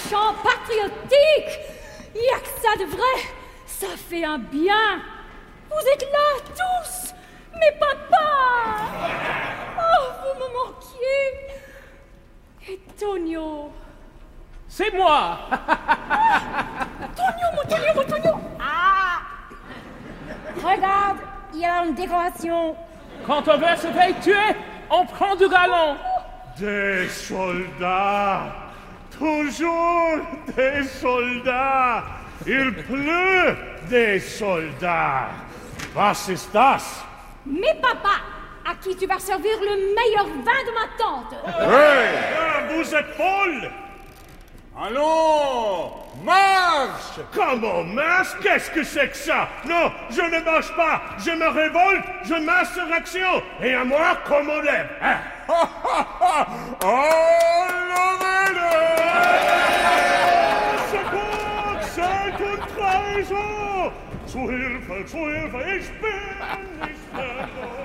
chant patriotique. Y a que ça de vrai. Ça fait un bien. Vous êtes là, tous. Mes papas. Oh, vous me manquiez. Et Tonio. C'est moi. Tonio, mon Tonio. Ah. Regarde, il y a une décoration. Quand on veut se faire tuer, on prend du galon. Des soldats. Toujours des soldats. Il pleut des soldats. Was ist das? Mes papas, à qui tu vas servir le meilleur vin de ma tante. Hey! Vous êtes folle! Allons, marche! Comment marche? Qu'est-ce que c'est que ça? Non, je ne marche pas. Je me révolte, je m'insurrection. Et à moi, qu'on m'enlève. Hein? Enlevez-le! Secours, c'est une trahison! Zu Hilfe, ich bin